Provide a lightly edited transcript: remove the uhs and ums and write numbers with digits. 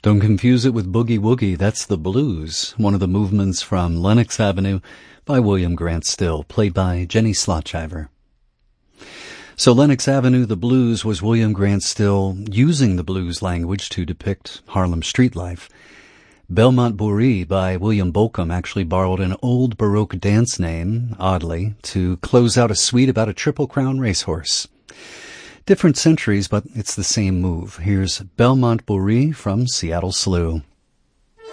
Don't confuse it with Boogie Woogie. That's the blues, one of the movements from Lenox Avenue by William Grant Still, played by Jenny Slotchiver. So Lenox Avenue, the blues, was William Grant Still using the blues language to depict Harlem street life. Belmont Bourrée by William Bolcom actually borrowed an old Baroque dance name, oddly, to close out a suite about a Triple Crown racehorse. Different centuries, but it's the same move. Here's Belmont Bourrée from Seattle Slew.